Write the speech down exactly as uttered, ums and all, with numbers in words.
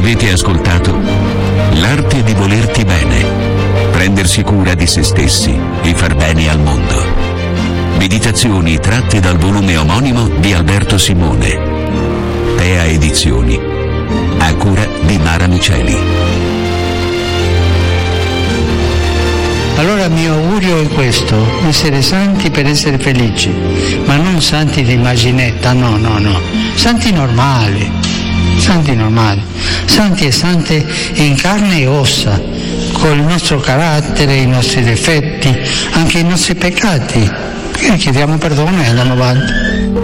Avete ascoltato L'arte di volerti bene, prendersi cura di se stessi e far bene al mondo. Meditazioni tratte dal volume omonimo di Alberto Simone. Pea Edizioni, a cura di Mara Miceli. Allora il mio augurio è questo: essere santi per essere felici, ma non santi di immaginetta, no, no, no, santi normali, santi normali, santi e sante in carne e ossa, con il nostro carattere, i nostri difetti, anche i nostri peccati, che chiediamo perdono e andiamo avanti.